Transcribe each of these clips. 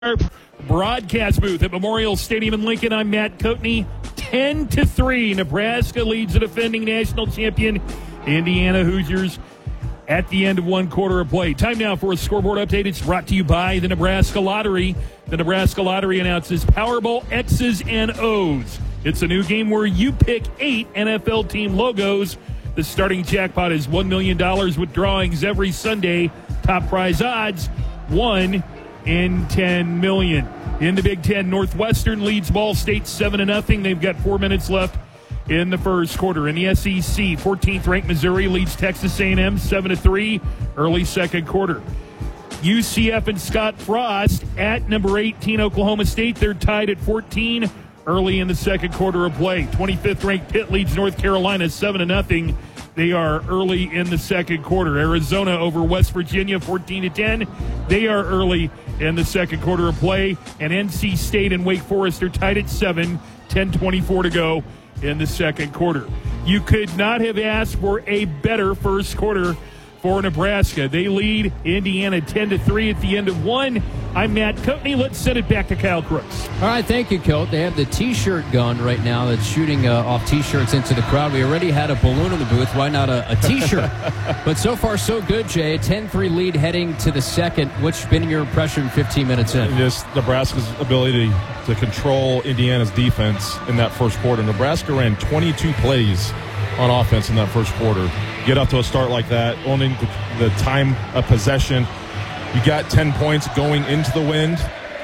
Broadcast booth at Memorial Stadium in Lincoln. I'm Matt Coatney. 10-3, Nebraska leads the defending national champion Indiana Hoosiers at the end of one quarter of play. Time now for a scoreboard update. It's brought to you by the Nebraska Lottery. The Nebraska Lottery announces Powerball X's and O's. It's a new game where you pick 8 NFL team logos. The starting jackpot is $1 million with drawings every Sunday. Top prize odds, 1 in 10 million. In the Big Ten, Northwestern leads Ball State 7-0. They've got 4 minutes left in the first quarter. In the SEC, 14th-ranked Missouri leads Texas A&M 7-3 early second quarter. UCF and Scott Frost at number 18 Oklahoma State. They're tied at 14 early in the second quarter of play. 25th-ranked Pitt leads North Carolina 7-0. They are early in the second quarter. Arizona over West Virginia 14-10. They are early in the second quarter of play. And NC State and Wake Forest are tied at 7, 10:24 to go in the second quarter. You could not have asked for a better first quarter for Nebraska. They lead Indiana 10-3 at the end of one. I'm Matt Coatney. Let's send it back to Kyle Crooks. All right, thank you, Coat. They have the T-shirt gun right now that's shooting off T-shirts into the crowd. We already had a balloon in the booth. Why not a T-shirt? But so far, so good, Jay. A 10-3 lead heading to the second. What's been your impression 15 minutes in? Just Nebraska's ability to control Indiana's defense in that first quarter. Nebraska ran 22 plays on offense in that first quarter. Get up to a start like that, owning the time of possession. You got 10 points going into the wind.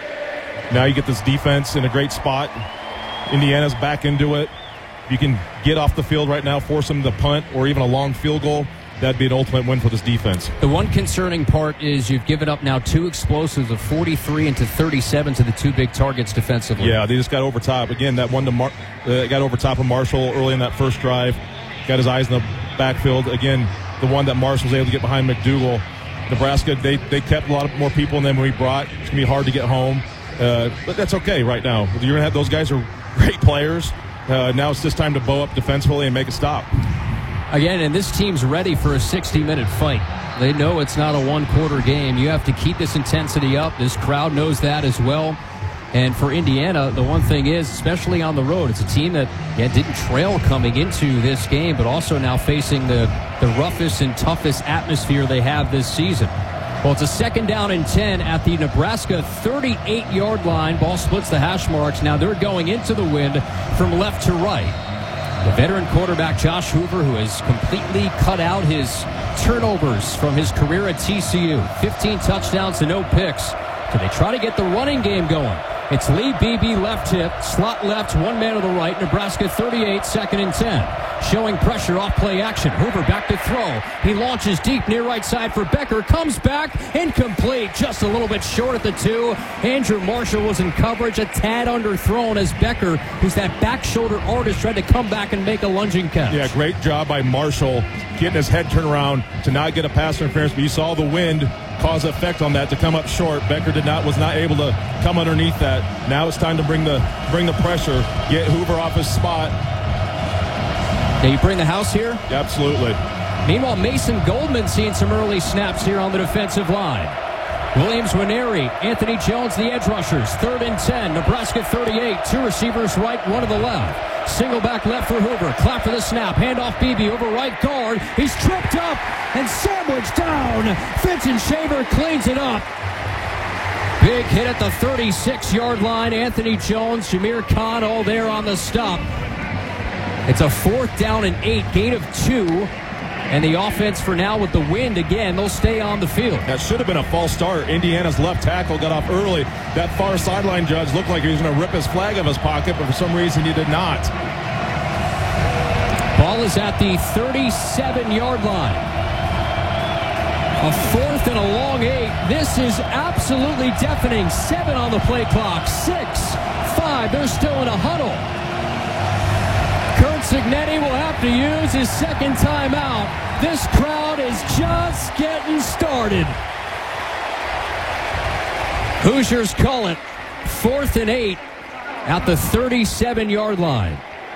Now you get this defense in a great spot. Indiana's back into it. You can get off the field right now, force them to punt or even a long field goal. That'd be an ultimate win for this defense. The one concerning part is you've given up now 2 explosives of 43 into 37 to the 2 big targets defensively. Yeah, they just got over top. Again, that one got over top of Marshall early in that first drive. Got his eyes in the backfield. Again, the one that Marshall was able to get behind McDougal. Nebraska, they kept a lot more people than we brought. It's going to be hard to get home. But that's okay right now. You're going to have those guys are great players. Now it's just time to bow up defensively and make a stop. Again, and this team's ready for a 60-minute fight. They know it's not a one-quarter game. You have to keep this intensity up. This crowd knows that as well. And for Indiana, the one thing is, especially on the road, it's a team that didn't trail coming into this game, but also now facing the roughest and toughest atmosphere they have this season. Well, it's a second down and 10 at the Nebraska 38-yard line. Ball splits the hash marks. Now they're going into the wind from left to right. The veteran quarterback Josh Hoover, who has completely cut out his turnovers from his career at TCU. 15 touchdowns to no picks. So they try to get the running game going. It's Lee Beebe left hip, slot left, one man to the right. Nebraska 38, second and 10. Showing pressure off play action. Hoover back to throw. He launches deep near right side for Becker. Comes back, incomplete, just a little bit short at the 2. Andrew Marshall was in coverage, a tad underthrown as Becker, who's that back shoulder artist, tried to come back and make a lunging catch. Yeah, great job by Marshall getting his head turned around to not get a pass interference, but you saw the wind cause effect on that to come up short. Becker was not able to come underneath that. Now it's time to bring the pressure, get Hoover off his spot. Now you bring the house here? Absolutely. Meanwhile, Mason Goldman seeing some early snaps here on the defensive line. Williams Nwaneri, Anthony Jones, the edge rushers. 3rd and 10, Nebraska 38. 2 receivers right, 1 to the left. Single back left for Hoover. Clap for the snap. Handoff Beebe over right guard. He's tripped up and sandwiched down. Vincent Shaver cleans it up. Big hit at the 36-yard line. Anthony Jones, Jameer Khan all there on the stop. It's a 4th down and 8, gain of 2. And the offense for now with the wind, again, they'll stay on the field. That should have been a false start. Indiana's left tackle got off early. That far sideline judge looked like he was going to rip his flag out of his pocket, but for some reason he did not. Ball is at the 37-yard line. A 4th and a long 8. This is absolutely deafening. 7 on the play clock. 6, 5. They're still in a huddle. Kurt Cignetti will have to use his second timeout. This crowd is just getting started. Hoosiers call it 4th and 8 at the 37-yard line.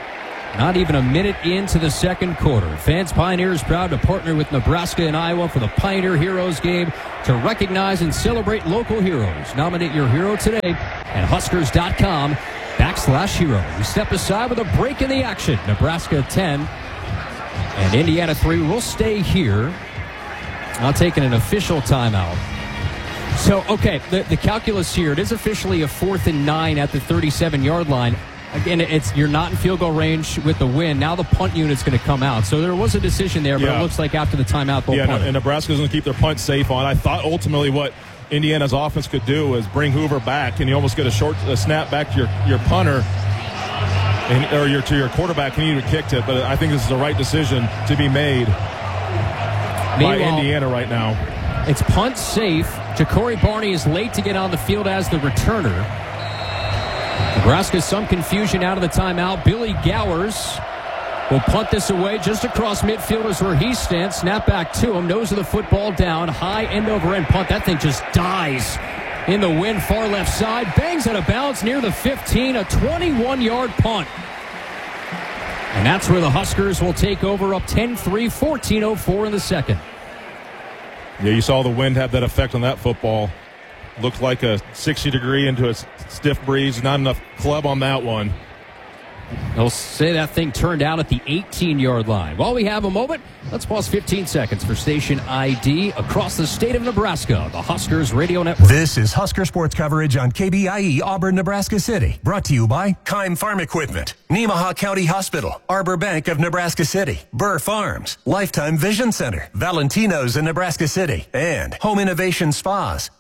Not even a minute into the second quarter. Fans Pioneers proud to partner with Nebraska and Iowa for the Pioneer Heroes game to recognize and celebrate local heroes. Nominate your hero today at Huskers.com/hero. We step aside with a break in the action. Nebraska 10 and Indiana 3 will stay here. Not taking an official timeout. So, okay, the calculus here, it is officially a 4th and 9 at the 37-yard line. Again, you're not in field goal range with the win. Now the punt unit's going to come out. So there was a decision there, but it looks like after the timeout, they'll punt. And Nebraska's going to keep their punt safe on. I thought ultimately what Indiana's offense could do is bring Hoover back, and you almost get a snap back to your punter or to your quarterback, and you would have kicked it. But I think this is the right decision to be made by Indiana right now. It's punt safe. Ja'Cory Barney is late to get on the field as the returner. Nebraska, some confusion out of the timeout. Billy Gowers will punt this away just across midfield is where he stands. Snap back to him. Nose of the football down. High end over end punt. That thing just dies in the wind. Far left side. Bangs out of bounds near the 15. A 21-yard punt. And that's where the Huskers will take over up 10-3, 14:04 in the second. Yeah, you saw the wind have that effect on that football. Looked like a 60-degree into a stiff breeze. Not enough club on that one. They'll say that thing turned out at the 18-yard line. While we have a moment, let's pause 15 seconds for station ID across the state of Nebraska, the Huskers Radio Network. This is Husker Sports coverage on KBIE Auburn, Nebraska City. Brought to you by Keim Farm Equipment, Nemaha County Hospital, Arbor Bank of Nebraska City, Burr Farms, Lifetime Vision Center, Valentino's in Nebraska City, and Home Innovation Spas.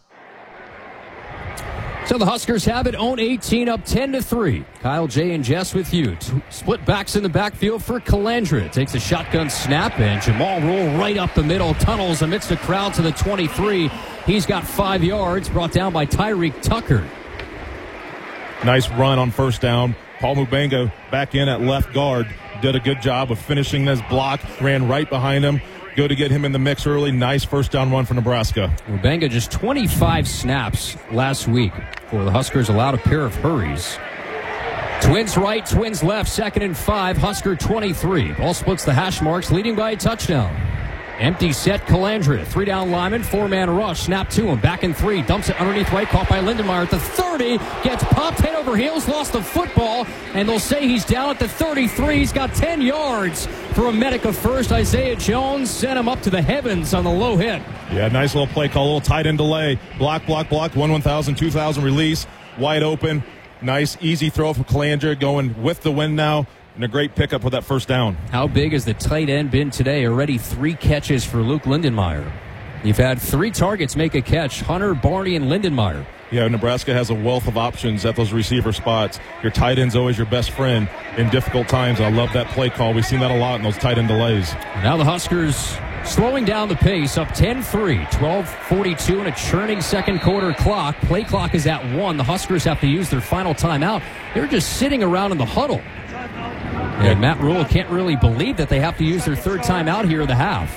So the Huskers have it, own 18 up 10-3. Kyle, Jay, and Jess with you. Split backs in the backfield for Calandra. Takes a shotgun snap, and Jamal Roll right up the middle. Tunnels amidst the crowd to the 23. He's got 5 yards, brought down by Tyreek Tucker. Nice run on first down. Paul Mubenga back in at left guard. Did a good job of finishing this block. Ran right behind him. Good to get him in the mix early. Nice first down run for Nebraska. Mubenga just 25 snaps last week for the Huskers. Allowed a pair of hurries. Twins right, twins left. 2nd and 5. Husker 23. Ball splits the hash marks, leading by a touchdown. Empty set, Calandra. 3-down lineman, 4-man rush. Snap to him. Back in 3. Dumps it underneath right. Caught by Lindenmeyer at the 30. Gets popped head over heels. Lost the football. And they'll say he's down at the 33. He's got 10 yards for a Medica first. Isaiah Jones sent him up to the heavens on the low hit. Yeah, nice little play call. A little tight end delay. Block. 1,000, 2,000 release. Wide open. Nice, easy throw for Calandra. Going with the wind now. And a great pickup with that first down. How big has the tight end been today? Already 3 catches for Luke Lindenmeyer. You've had 3 targets make a catch. Hunter, Barney, and Lindenmeyer. Yeah, Nebraska has a wealth of options at those receiver spots. Your tight end's always your best friend in difficult times. I love that play call. We've seen that a lot in those tight end delays. Now the Huskers slowing down the pace, up 10-3, 12:42 in a churning second quarter clock. Play clock is at 1. The Huskers have to use their final timeout. They're just sitting around in the huddle. And Matt Rule can't really believe that they have to use their third timeout here in the half.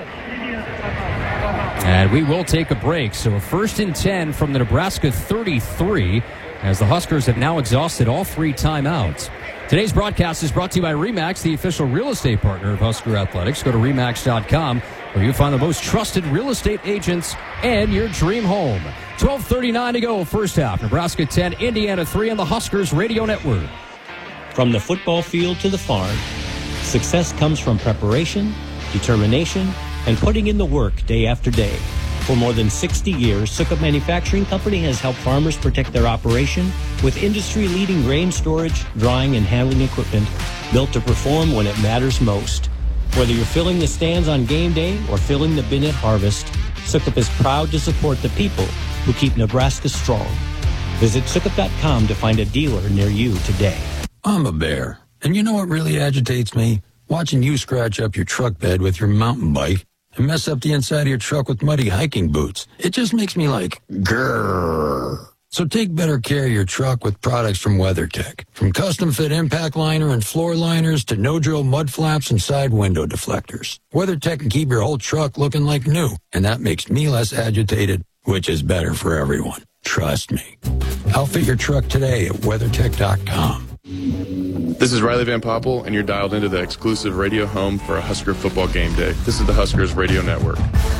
And we will take a break. So a 1st and 10 from the Nebraska 33 as the Huskers have now exhausted all 3 timeouts. Today's broadcast is brought to you by RE/MAX, the official real estate partner of Husker Athletics. Go to RE/MAX.com where you'll find the most trusted real estate agents and your dream home. 12:39 to go, first half. Nebraska 10, Indiana 3 on the Huskers Radio Network. From the football field to the farm, success comes from preparation, determination, and putting in the work day after day. For more than 60 years, Sukup Manufacturing Company has helped farmers protect their operation with industry-leading grain storage, drying, and handling equipment built to perform when it matters most. Whether you're filling the stands on game day or filling the bin at harvest, Sukup is proud to support the people who keep Nebraska strong. Visit Sukup.com to find a dealer near you today. I'm a bear, and you know what really agitates me? Watching you scratch up your truck bed with your mountain bike and mess up the inside of your truck with muddy hiking boots. It just makes me like, grrr. So take better care of your truck with products from WeatherTech. From custom fit impact liner and floor liners to no-drill mud flaps and side window deflectors. WeatherTech can keep your whole truck looking like new, and that makes me less agitated, which is better for everyone. Trust me. Outfit your truck today at WeatherTech.com. This is Riley Van Poppel, and you're dialed into the exclusive radio home for a Husker football game day. This is the Huskers Radio Network.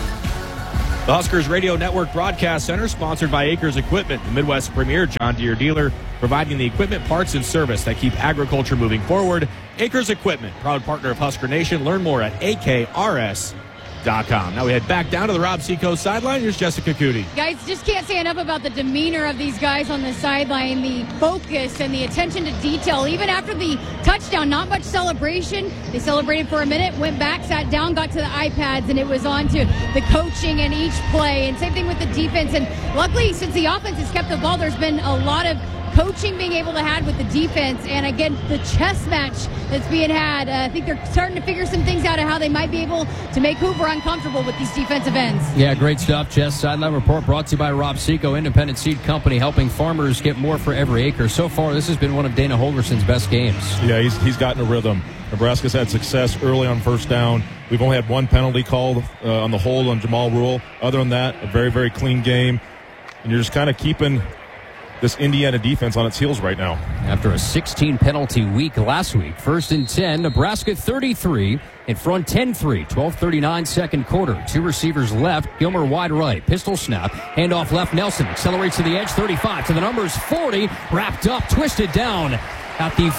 The Huskers Radio Network Broadcast Center, sponsored by Acres Equipment, the Midwest's premier John Deere dealer, providing the equipment, parts, and service that keep agriculture moving forward. Acres Equipment, proud partner of Husker Nation. Learn more at akrs.com. Now we head back down to the Rob Seacoast sideline. Here's Jessica Cootie. Guys, just can't say enough about the demeanor of these guys on the sideline, the focus and the attention to detail. Even after the touchdown, not much celebration. They celebrated for a minute, went back, sat down, got to the iPads, and it was on to the coaching and each play. And same thing with the defense. And luckily, since the offense has kept the ball, there's been a lot of coaching being able to have with the defense. And again, the chess match that's being had, I think they're starting to figure some things out of how they might be able to make Hoover uncomfortable with these defensive ends. Yeah, great stuff, Jess. Sideline Report brought to you by Rob Seco, Independent Seed Company, helping farmers get more for every acre. So far, this has been one of Dana Holgerson's best games. Yeah, he's gotten a rhythm. Nebraska's had success early on first down. We've only had one penalty called on the hold on Jamal Rule. Other than that, a very, very clean game. And you're just kind of keeping this Indiana defense on its heels right now. After a 16-penalty week last week, 1st and 10, Nebraska 33, in front 10-3, 12:39 second quarter. Two receivers left, Gilmer wide right, pistol snap, handoff left, Nelson accelerates to the edge, 35 to the numbers, 40, wrapped up, twisted down at the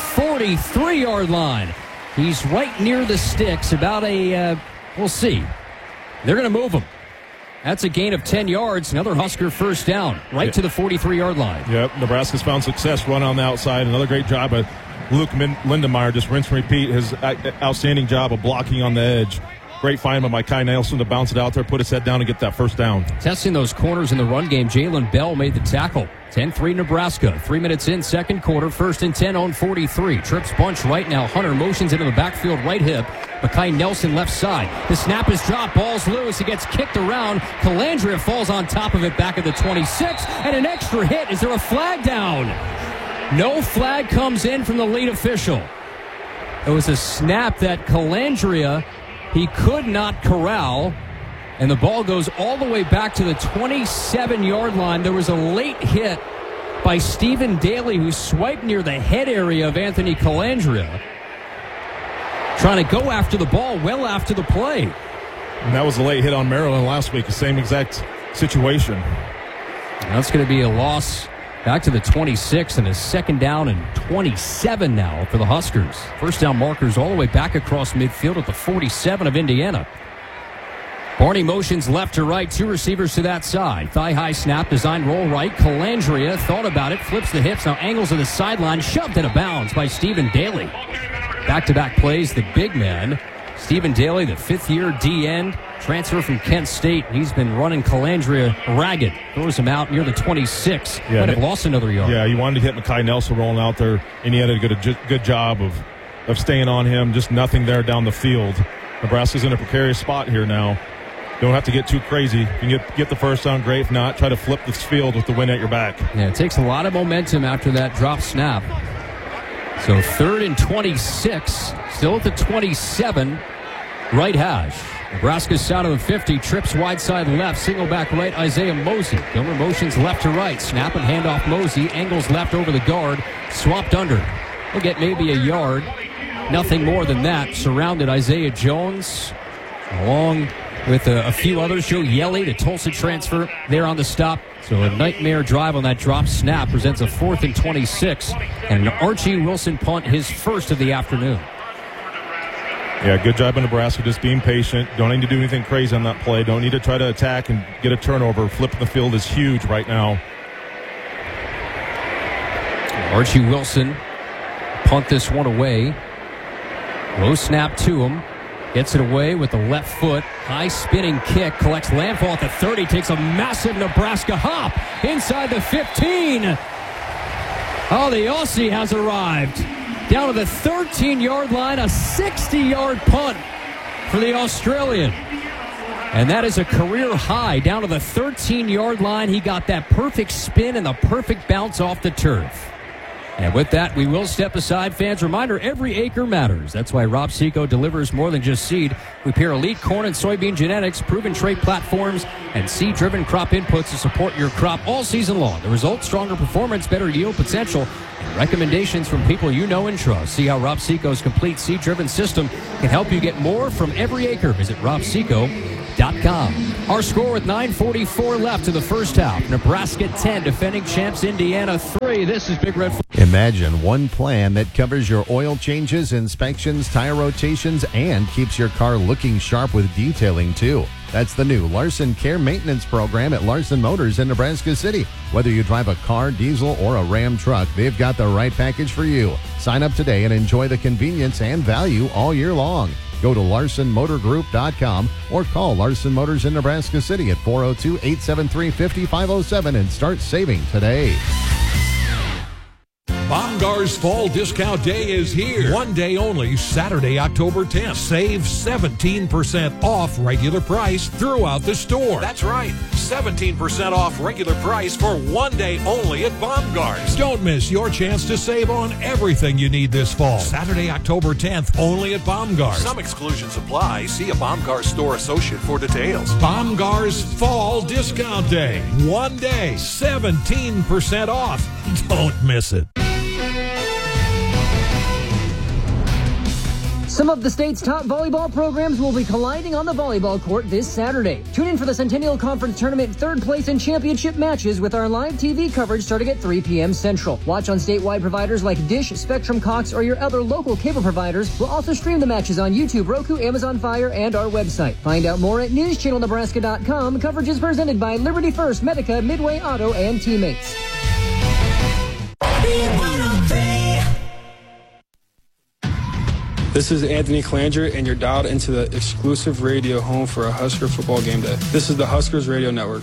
43-yard line. He's right near the sticks, about we'll see. They're going to move him. That's a gain of 10 yards. Another Husker first down, right to the 43-yard line. Yep, Nebraska's found success run on the outside. Another great job by Luke Lindemeyer. Just rinse and repeat his outstanding job of blocking on the edge. Great find by Kai Nelson to bounce it out there, put his head down, and get that first down. Testing those corners in the run game, Jalen Bell made the tackle. 10-3 Nebraska. 3 minutes in, second quarter, 1st and 10 on 43. Trips bunch right now. Hunter motions into the backfield right hip. Makai Nelson left side. The snap is dropped. Ball's loose. He gets kicked around. Calandria falls on top of it back at the 26. And an extra hit. Is there a flag down? No flag comes in from the lead official. It was a snap that Calandria, he could not corral. And the ball goes all the way back to the 27-yard line. There was a late hit by Stephen Daly, who swiped near the head area of Anthony Calandria, trying to go after the ball well after the play. And that was a late hit on Maryland last week, the same exact situation. And that's going to be a loss back to the 26 and a second down and 27 now for the Huskers. First down markers all the way back across midfield at the 47 of Indiana. Barney motions left to right, two receivers to that side. Thigh-high snap, designed roll right. Calandria thought about it, flips the hips, now angles to the sideline, shoved out of bounds by Stephen Daly. Back-to-back plays, the big man. Stephen Daly, the fifth-year D-end, transfer from Kent State. He's been running Calandria ragged. Throws him out near the 26. Yeah, might have lost another yard. Yeah, he wanted to hit Makai Nelson rolling out there, and he had a good job of staying on him. Just nothing there down the field. Nebraska's in a precarious spot here now. Don't have to get too crazy. You can get the first down, great. If not, try to flip this field with the win at your back. Yeah, it takes a lot of momentum after that drop snap. So 3rd and 26, still at the 27, right hash. Nebraska's side of the 50, trips wide side left, single back right, Isaiah Mosey. Gilmer motions left to right, snap and hand off Mosey, angles left over the guard, swapped under. He'll get maybe a yard, nothing more than that. Surrounded Isaiah Jones, along with a few others. Joe Yelly, the Tulsa transfer, there on the stop. So a nightmare drive on that drop snap presents a 4th and 26. And an Archie Wilson punt, his first of the afternoon. Yeah, good job in Nebraska, just being patient. Don't need to do anything crazy on that play. Don't need to try to attack and get a turnover. Flipping the field is huge right now. Archie Wilson punt this one away. Low snap to him. Gets it away with the left foot. High spinning kick. Collects landfall at the 30. Takes a massive Nebraska hop inside the 15. Oh, the Aussie has arrived. Down to the 13-yard line. A 60-yard punt for the Australian. And that is a career high. Down to the 13-yard line. He got that perfect spin and the perfect bounce off the turf. And with that, we will step aside. Fans, reminder, every acre matters. That's why Rob Seco delivers more than just seed. We pair elite corn and soybean genetics, proven trait platforms, and seed-driven crop inputs to support your crop all season long. The result, stronger performance, better yield potential, and recommendations from people you know and trust. See how Rob Seco's complete seed-driven system can help you get more from every acre. Visit robseco.com. Our score with 9:44 left in the first half. Nebraska 10, defending champs Indiana 3. This is Big Red. Imagine one plan that covers your oil changes, inspections, tire rotations, and keeps your car looking sharp with detailing too. That's the new Larson Care Maintenance Program at Larson Motors in Nebraska City. Whether you drive a car, diesel, or a Ram truck, they've got the right package for you. Sign up today and enjoy the convenience and value all year long. Go to LarsonMotorGroup.com or call Larson Motors in Nebraska City at 402-873-5507 and start saving today. Bomgaar's Fall Discount Day is here. One day only, Saturday, October 10th. Save 17% off regular price throughout the store. That's right, 17% off regular price for one day only at Bomgaar's. Don't miss your chance to save on everything you need this fall. Saturday, October 10th, only at Bomgaar's. Some exclusions apply. See a Bomgaar's store associate for details. Bomgaar's Fall Discount Day. One day, 17% off. Don't miss it. Some of the state's top volleyball programs will be colliding on the volleyball court this Saturday. Tune in for the Centennial Conference Tournament third place and championship matches with our live TV coverage starting at 3 p.m. Central. Watch on statewide providers like Dish, Spectrum, Cox, or your other local cable providers. We'll also stream the matches on YouTube, Roku, Amazon Fire, and our website. Find out more at newschannelnebraska.com. Coverage is presented by Liberty First, Medica, Midway Auto, and Teammates. This is Anthony Klanger, and you're dialed into the exclusive radio home for a Husker football game day. This is the Huskers Radio Network.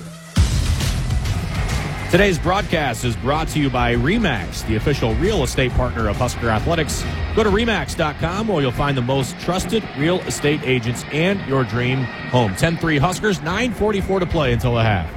Today's broadcast is brought to you by RE/MAX, the official real estate partner of Husker Athletics. Go to RE/MAX.com where you'll find the most trusted real estate agents and your dream home. 10-3 Huskers, 9:44 to play until the half.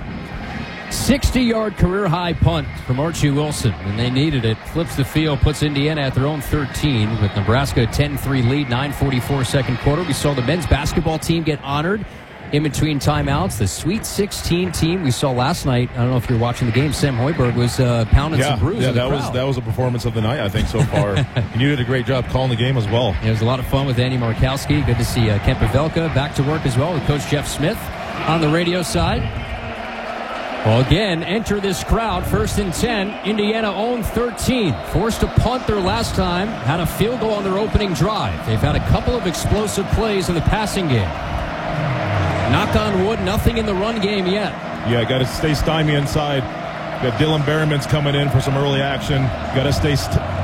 60-yard career-high punt from Archie Wilson, and they needed it. Flips the field, puts Indiana at their own 13 with Nebraska 10-3 lead, 9:44 second quarter. We saw the men's basketball team get honored in between timeouts. The Sweet 16 team we saw last night, I don't know if you're watching the game, Sam Hoiberg was pounding some brews in the crowd. That was a performance of the night, I think, so far. And you did a great job calling the game as well. It was a lot of fun with Andy Markowski. Good to see Kent Pavelka back to work as well with Coach Jeff Smith on the radio side. Well, again, enter this crowd. 1st and 10. Indiana owned 13. Forced to punt their last time. Had a field goal on their opening drive. They've had a couple of explosive plays in the passing game. Knock on wood, nothing in the run game yet. Yeah, got to stay stymied inside. Got Dylan Berryman's coming in for some early action. Got to stay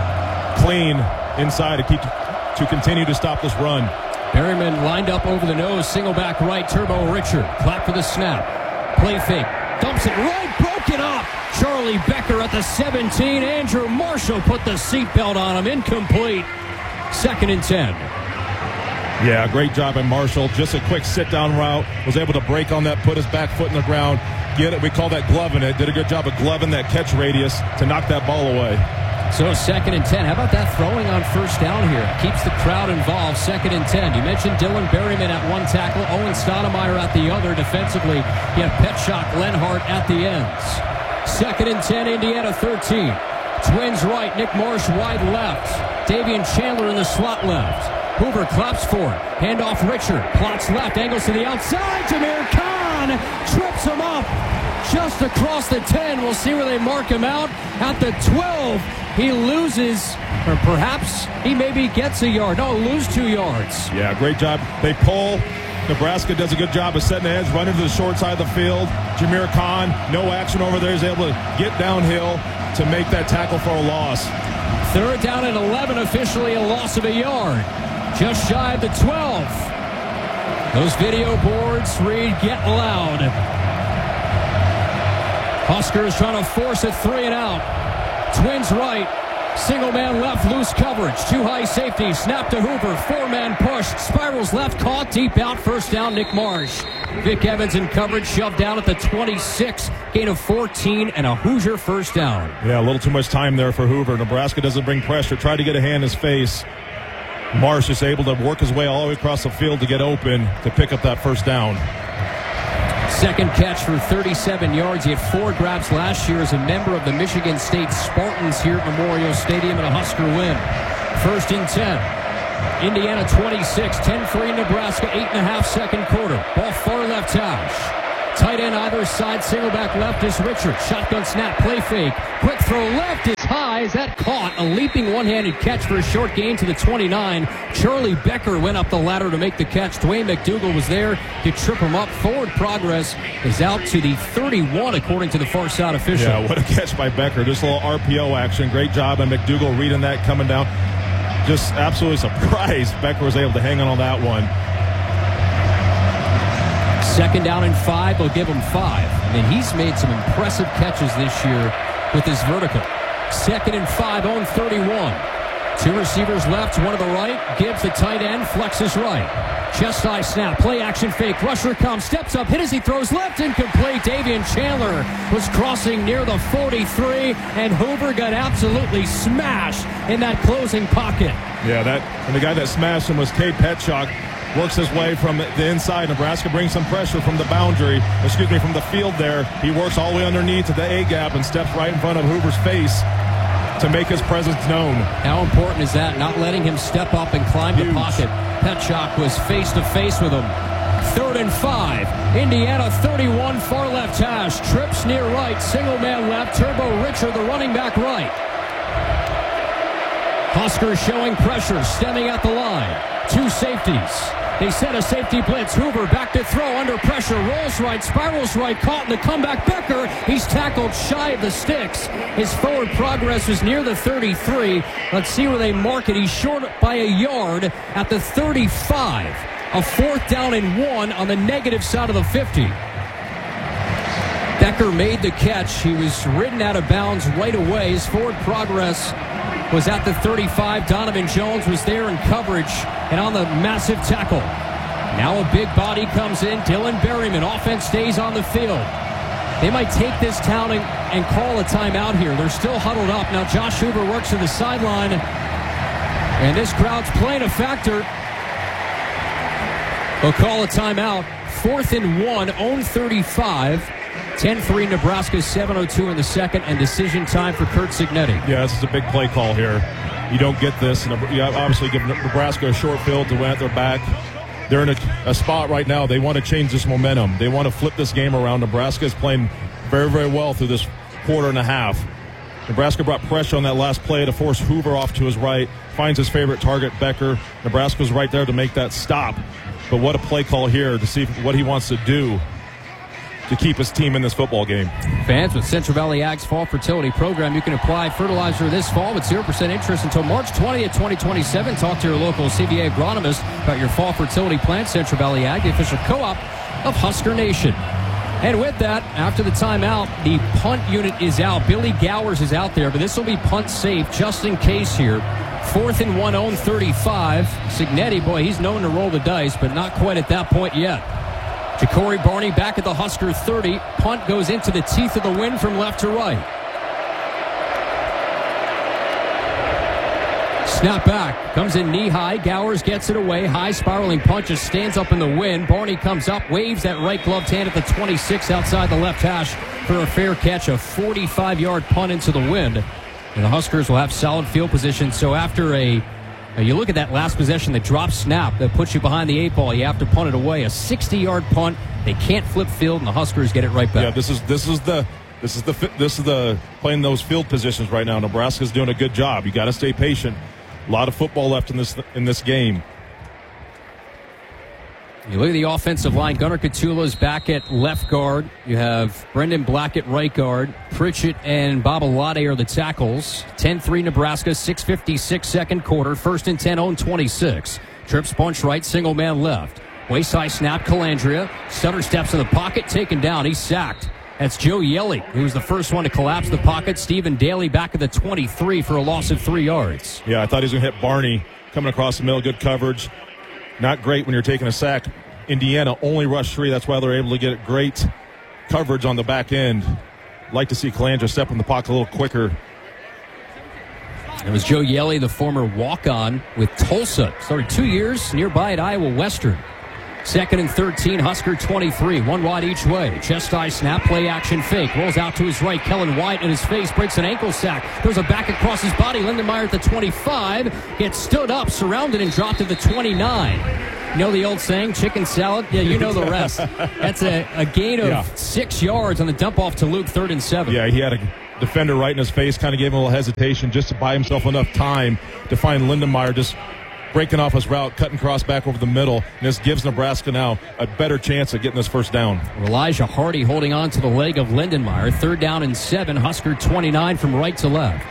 clean inside to continue to stop this run. Berryman lined up over the nose. Single back right. Turbo Richard. Clap for the snap. Play fake. Dumps it right, broken up. Charlie Becker at the 17. Andrew Marshall put the seatbelt on him. Incomplete. 2nd and 10. Yeah, great job by Marshall. Just a quick sit-down route. Was able to break on that, put his back foot in the ground. Get it. We call that gloving it. Did a good job of gloving that catch radius to knock that ball away. So 2nd and 10. How about that throwing on 1st down here? Keeps the crowd involved. 2nd and 10. You mentioned Dylan Berryman at one tackle. Owen Stoudemire at the other. Defensively, you have Petschok, Lenhart at the ends. 2nd and 10. Indiana 13. Twins right. Nick Marsh wide left. Davian Chandler in the slot left. Hoover claps for it. Handoff Richard. Plots left. Angles to the outside. Jameer Khan trips him up just across the 10. We'll see where they mark him out. At the 12, he loses, or perhaps he maybe gets a yard. No, lose 2 yards. Yeah, great job. They pull. Nebraska does a good job of setting the edge, running to the short side of the field. Jameer Khan, no action over there. He's able to get downhill to make that tackle for a loss. 3rd down and 11, officially a loss of a yard. Just shy of the 12. Those video boards read, "Get loud." Huskers trying to force a 3 and out. Twins right. Single man left, loose coverage. Two high safety. Snap to Hoover. Four-man push. Spirals left, caught deep out. First down, Nick Marsh. Vic Evans in coverage, shoved down at the 26. Gain of 14 and a Hoosier first down. Yeah, a little too much time there for Hoover. Nebraska doesn't bring pressure. Tried to get a hand in his face. Marsh is able to work his way all the way across the field to get open to pick up that first down. Second catch for 37 yards. He had 4 grabs last year as a member of the Michigan State Spartans here at Memorial Stadium in a Husker win. First and 10. Indiana 26, 10-3 Nebraska, 8.5 second quarter. Ball far left hash. Tight end either side, single back left is Richard. Shotgun snap, play fake. Quick throw left is high. Is that caught? A leaping one-handed catch for a short gain to the 29. Charlie Becker went up the ladder to make the catch. Dwayne McDougal was there to trip him up. Forward progress is out to the 31, according to the far side official. Yeah, what a catch by Becker. Just a little RPO action. Great job by McDougal reading that coming down. Just absolutely surprised Becker was able to hang on that one. Second down and 5. They'll give him 5. I mean, he's made some impressive catches this year with his vertical. Second and 5, own 31. 2 receivers left, one to the right. Gibbs, the tight end, flexes right. Chest high snap, play action fake. Rusher comes, steps up, hit as he throws left, incomplete. Davian Chandler was crossing near the 43, and Hoover got absolutely smashed in that closing pocket. Yeah, and the guy that smashed him was Cade Petchak. Works his way from the inside. Nebraska brings some pressure from the from the field there. He works all the way underneath to the A-gap and steps right in front of Hoover's face to make his presence known. How important is that? Not letting him step up and climb the pocket. Petchak was face-to-face with him. Third and 5. Indiana 31, far left hash. Trips near right. Single man left. Turbo Richard, the running back right. Huskers showing pressure, stemming at the line. 2 safeties. They set a safety blitz. Hoover back to throw under pressure. Rolls right, spirals right, caught in the comeback. Becker, he's tackled shy of the sticks. His forward progress was near the 33. Let's see where they mark it. He's short by a yard at the 35. A 4th down and 1 on the negative side of the 50. Becker made the catch. He was ridden out of bounds right away. His forward progress was at the 35. Donovan Jones was there in coverage and on the massive tackle. Now a big body comes in. Dylan Berryman. Offense stays on the field. They might take this down and call a timeout here. They're still huddled up. Now Josh Hoover works to the sideline. And this crowd's playing a factor. They'll call a timeout. 4th and 1, own 35. 10-3 Nebraska, 7:02 in the second, and decision time for Curt Cignetti. Yeah, this is a big play call here. You don't get this. You obviously give Nebraska a short field to win at their back. They're in a spot right now. They want to change this momentum. They want to flip this game around. Nebraska is playing very, very well through this quarter and a half. Nebraska brought pressure on that last play to force Hoover off to his right. Finds his favorite target, Becker. Nebraska's right there to make that stop. But what a play call here to see what he wants to do to keep his team in this football game. Fans, with Central Valley Ag's Fall Fertility Program, you can apply fertilizer this fall with 0% interest until March 20th, 2027. Talk to your local CVA agronomist about your fall fertility plan. Central Valley Ag, the official co-op of Husker Nation. And with that, after the timeout, the punt unit is out. Billy Gowers is out there, but this will be punt safe just in case here. 4th and 1, own 35. Cignetti, boy, he's known to roll the dice, but not quite at that point yet. Ja'Cory Barney back at the Husker 30. Punt goes into the teeth of the wind from left to right. Snap back. Comes in knee high. Gowers gets it away. High spiraling punches. Stands up in the wind. Barney comes up. Waves that right gloved hand at the 26 outside the left hash for a fair catch. A 45-yard punt into the wind. And the Huskers will have solid field position. So after you look at that last possession, the drop snap that puts you behind the 8 ball. You have to punt it away. A 60-yard punt. They can't flip field, and the Huskers get it right back. Yeah, this is the playing those field positions right now. Nebraska's doing a good job. You got to stay patient. A lot of football left in this game. You look at the offensive line. Gunnar Katula is back at left guard. You have Brendan Black at right guard. Pritchett and Babalade are the tackles. 10-3 Nebraska, 6:56 second quarter. 1st and 10, own 26. Trips bunch right, single man left. Waist high snap, Calandria. Sutter steps in the pocket, taken down. He's sacked. That's Joe Yelly, who was the first one to collapse the pocket. Stephen Daly back at the 23 for a loss of 3 yards. Yeah, I thought he was going to hit Barney coming across the middle. Good coverage. Not great when you're taking a sack. Indiana only rushed 3. That's why they're able to get great coverage on the back end. Like to see Calandra step in the pocket a little quicker. It was Joe Yelly, the former walk-on with Tulsa. Started 2 years nearby at Iowa Western. 2nd and 13, Husker 23. One wide each way. Chest high snap, play action fake. Rolls out to his right. Kellen White in his face. Breaks an ankle sack. Throws a back across his body. Lindenmeyer at the 25. Gets stood up, surrounded, and dropped at the 29. You know the old saying, chicken salad? Yeah, you know the rest. That's a gain of 6 yards on the dump off to Luke, 3rd and 7. Yeah, he had a defender right in his face, kind of gave him a little hesitation just to buy himself enough time to find Lindenmeyer just breaking off his route, cutting cross back over the middle. And this gives Nebraska now a better chance of getting this first down. Elijah Hardy holding on to the leg of Lindenmeyer. 3rd down and 7. Husker 29 from right to left.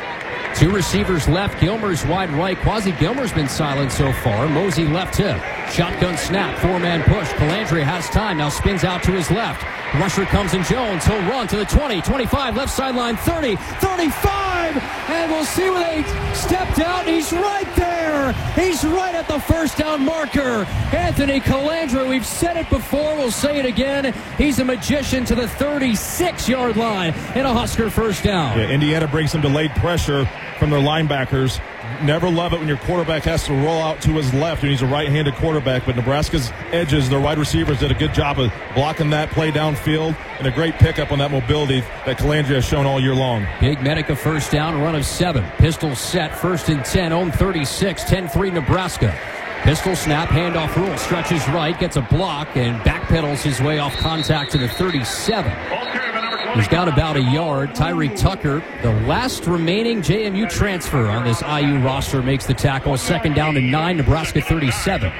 2 receivers left. Gilmer's wide right. Quasi Gilmer's been silent so far. Mosey left hip. Shotgun snap. 4-man push. Calandria has time. Now spins out to his left. Rusher comes in Jones. He'll run to the 20, 25, left sideline, 30, 35. And we'll see when they stepped out. He's right there. He's right at the first down marker. Anthony Calandra, we've said it before. We'll say it again. He's a magician to the 36-yard line and a Husker first down. Yeah, Indiana brings some delayed pressure from their linebackers. Never love it when your quarterback has to roll out to his left and he's a right-handed quarterback, but Nebraska's edges, their wide receivers did a good job of blocking that play downfield and a great pickup on that mobility that Calandria has shown all year long. Big Medica first down, run of 7. Pistol set, 1st and 10, own 36, 10-3 Nebraska. Pistol snap, handoff rule, stretches right, gets a block, and backpedals his way off contact to the 37. He's got about a yard. Tyreek Tucker, the last remaining JMU transfer on this IU roster, makes the tackle. 2nd down and 9, Nebraska 37.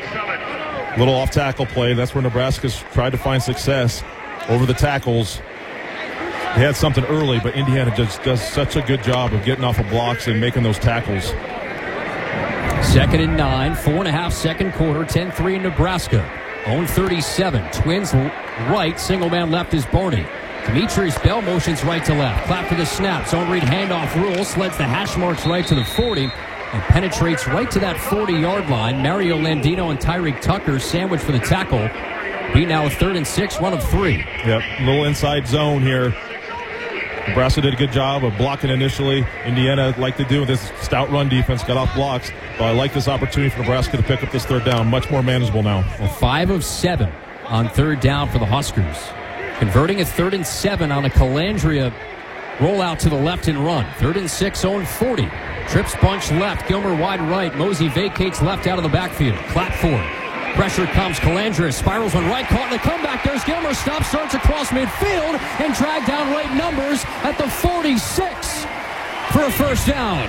Little off-tackle play. That's where Nebraska's tried to find success over the tackles. They had something early, but Indiana just does such a good job of getting off of blocks and making those tackles. 2nd and 9, 4.5 second quarter, 10-3 in Nebraska. Own 37. Twins right, single man left is Barney. Demetrius Bell motions right to left. Clap for the snap. Zone read handoff rule. Sleds the hash marks right to the 40 and penetrates right to that 40-yard line. Mario Landino and Tyreek Tucker sandwich for the tackle. Be now a 3rd and 6, run of 3. Yep, little inside zone here. Nebraska did a good job of blocking initially. Indiana, like they do with this stout run defense, got off blocks. But I like this opportunity for Nebraska to pick up this 3rd down. Much more manageable now. Well, 5 of 7 on 3rd down for the Huskers. Converting a 3rd and 7 on a Calandria rollout to the left and run. 3rd and 6, own 40. Trips bunch left. Gilmer wide right. Mosey vacates left out of the backfield. Clap for it. Pressure comes. Calandria spirals one right. Caught in the comeback. There's Gilmer. Stop, starts across midfield and drag down right numbers at the 46 for a first down.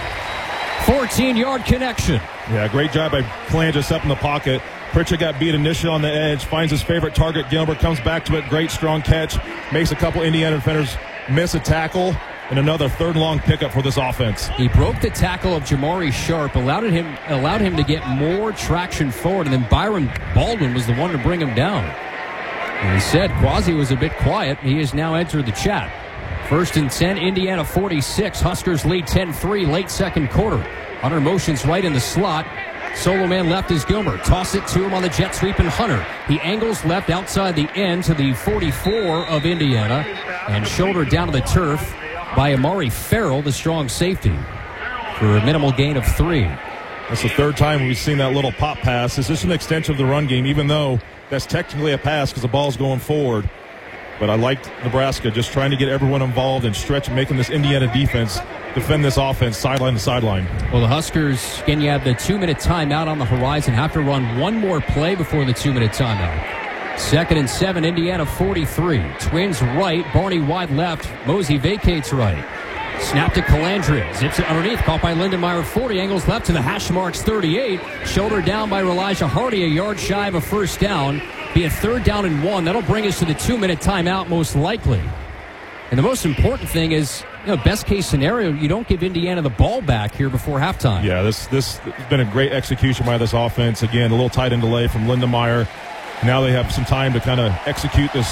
14-yard connection. Yeah, great job by Calandria up in the pocket. Pritchett got beat initially on the edge, finds his favorite target, Gilbert, comes back to it, great strong catch, makes a couple Indiana defenders miss a tackle, and another 3rd and long pickup for this offense. He broke the tackle of Jamari Sharp, allowed him to get more traction forward, and then Byron Baldwin was the one to bring him down. And he said Quasi was a bit quiet. He has now entered the chat. 1st and 10, Indiana 46. Huskers lead 10-3, late 2nd quarter. Hunter motions right in the slot. Solo man left is Gilmer. Toss it to him on the jet sweep and Hunter. He angles left outside the end to the 44 of Indiana and shouldered down to the turf by Amari Farrell, the strong safety, for a minimal gain of 3. That's the 3rd time we've seen that little pop pass. Is this an extension of the run game, even though that's technically a pass because the ball's going forward? But I liked Nebraska just trying to get everyone involved and stretch, making this Indiana defense defend this offense sideline to sideline. Well, the Huskers, again, you have the 2-minute timeout on the horizon, have to run one more play before the 2-minute timeout. 2nd and 7, Indiana 43. Twins right, Barney wide left, Mosey vacates right. Snap to Calandria, zips it underneath, caught by Lindenmeyer 40, angles left to the hash marks 38. Shoulder down by Elijah Hardy, a yard shy of a first down. Be a 3rd down and 1. That'll bring us to the 2-minute timeout most likely. And the most important thing is, best case scenario, you don't give Indiana the ball back here before halftime. Yeah, this has been a great execution by this offense. Again, a little tight end delay from Lindenmeyer. Now they have some time to kind of execute this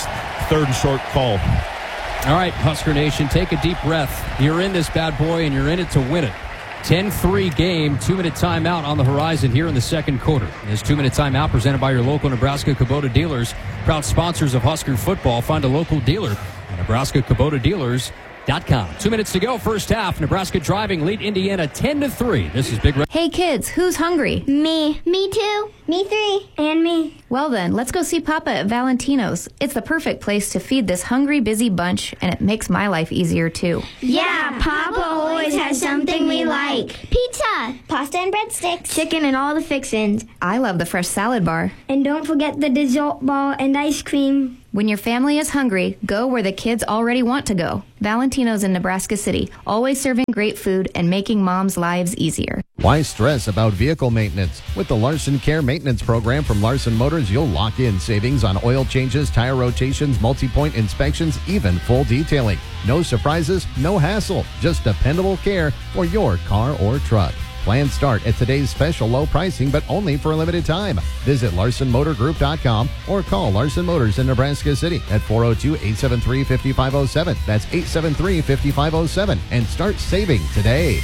third and short call. All right, Husker Nation, take a deep breath. You're in this bad boy, and you're in it to win it. 10-3 game, 2-minute timeout on the horizon here in the second quarter. This 2-minute timeout presented by your local Nebraska Kubota dealers, proud sponsors of Husker football. Find a local dealer at NebraskaKubotaDealers.com. 2 minutes to go, first half. Nebraska driving, lead Indiana 10-3. This is Big Red. Hey kids, who's hungry? Me. Me too. Me 3. And me. Well then, let's go see Papa at Valentino's. It's the perfect place to feed this hungry, busy bunch, and it makes my life easier too. Yeah, Papa always has something we like. Pizza, pasta and breadsticks, chicken and all the fixins. I love the fresh salad bar. And don't forget the dessert ball and ice cream. When your family is hungry, go where the kids already want to go. Valentino's in Nebraska City, always serving great food and making moms' lives easier. Why stress about vehicle maintenance? With the Larson Care Maintenance Program from Larson Motors, you'll lock in savings on oil changes, tire rotations, multi-point inspections, even full detailing. No surprises, no hassle, just dependable care for your car or truck. Plans start at today's special low pricing, but only for a limited time. Visit LarsonMotorGroup.com or call Larson Motors in Nebraska City at 402-873-5507. That's 873-5507. And start saving today.